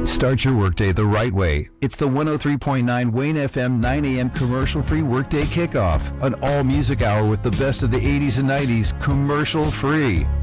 Start your workday the right way. It's the 103.9 Wayne FM 9 a.m. commercial-free workday kickoff. An all-music hour with the best of the 80s and 90s, commercial-free.